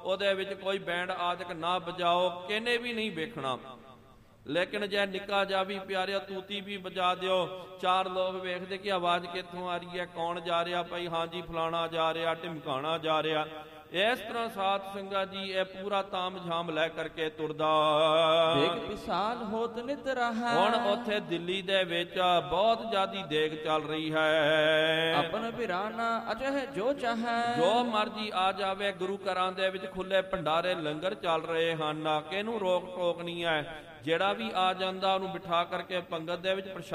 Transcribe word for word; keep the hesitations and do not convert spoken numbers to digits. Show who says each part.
Speaker 1: ਉਹਦੇ ਵਿੱਚ ਕੋਈ ਬੈਂਡ ਆਦਿਕ ਨਾ ਵਜਾਓ, ਕਿਨੇ ਵੀ ਨਹੀਂ ਵੇਖਣਾ। ਲੇਕਿਨ ਜੇ ਨਿੱਕਾ ਜਿਹਾ ਵੀ ਪਿਆਰਿਆ ਤੂਤੀ ਵੀ ਵਜਾ ਦਿਓ, ਚਾਰ ਲੋਕ ਵੇਖਦੇ ਕਿ ਆਵਾਜ਼ ਕਿੱਥੋਂ ਆ ਰਹੀ ਹੈ, ਕੌਣ ਜਾ ਰਿਹਾ ਭਾਈ, ਹਾਂਜੀ ਫਲਾਣਾ ਜਾ ਰਿਹਾ, ਢਿਮਕਾਣਾ ਜਾ ਰਿਹਾ। ਇਸ ਤਰ੍ਹਾਂ ਸਾਧ ਸੰਗਤ ਜੀ ਇਹ ਪੂਰਾ ਤਾਮ ਝਾਮ ਲੈ ਕਰਕੇ ਤੁਰਦਾ।
Speaker 2: ਦੇਖ ਵਿਸ਼ਾਲ ਹੋਤ ਨਿਤ ਰਹਾ।
Speaker 1: ਹੁਣ ਉੱਥੇ ਦਿੱਲੀ ਦੇ ਵਿੱਚ ਬਹੁਤ ਜ਼ਿਆਦੀ ਦੇਗ ਚੱਲ ਰਹੀ ਹੈ।
Speaker 2: ਆਪਨ ਬਿਰਾਨਾ ਅਜਹ ਜੋ ਚਾਹੈ,
Speaker 1: ਜੋ ਮਰਜੀ ਆ ਜਾਵੇ। ਗੁਰੂ ਘਰਾਂ ਦੇ ਵਿੱਚ ਖੁੱਲੇ ਭੰਡਾਰੇ ਲੰਗਰ ਚੱਲ ਰਹੇ ਹਨ, ਕਿਹਨੂੰ ਰੋਕ ਟੋਕ ਨਹੀਂ ਹੈ। ਜਿਹੜਾ ਵੀ ਆ ਜਾਂਦਾ ਉਹਨੂੰ ਬਿਠਾ ਕਰਕੇ ਪੰਗਤ ਦੇ ਵਿੱਚ ਪ੍ਰਸ਼ਾਦ